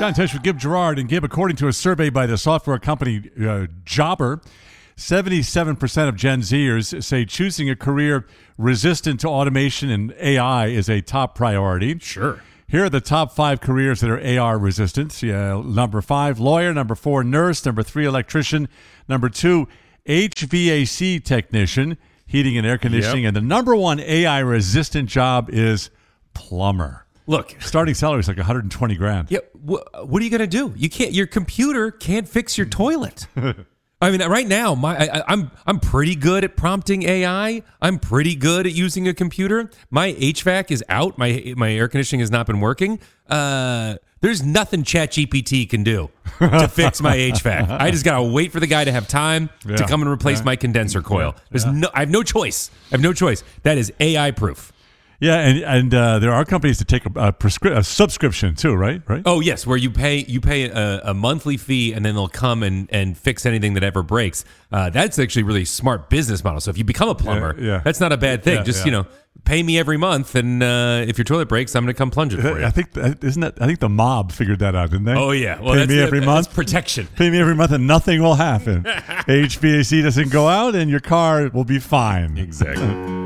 Got in touch with Gib Gerard, and Gib, according to a survey by the software company Jobber, 77% of Gen Zers say choosing a career resistant to automation and AI is a top priority. Sure. Here are the top 5 careers that are AR resistant. Number 5, lawyer. Number 4, nurse. Number 3, electrician. Number 2, HVAC technician, heating and air conditioning. Yep. And the number 1 AI resistant job is plumber. Look, Starting salary is like $120,000. yeah. What are you gonna do? You can't. Your computer can't fix your toilet. I mean, right now, I'm pretty good at prompting AI. I'm pretty good at using a computer. My HVAC is out. My air conditioning has not been working. There's nothing ChatGPT can do to fix my HVAC. I just gotta wait for the guy to have time to come and replace my condenser coil. I have no choice. That is AI proof. Yeah, and there are companies that take a subscription too, right? Oh yes, where you pay a monthly fee, and then they'll come and fix anything that ever breaks. That's actually a really smart business model. So if you become a plumber, that's not a bad thing. Pay me every month, and if your toilet breaks, I'm going to come plunge it for you. I think the mob figured that out, didn't they? Oh yeah, well, pay me every month. That's protection. Pay me every month, and nothing will happen. HVAC doesn't go out, and your car will be fine. Exactly.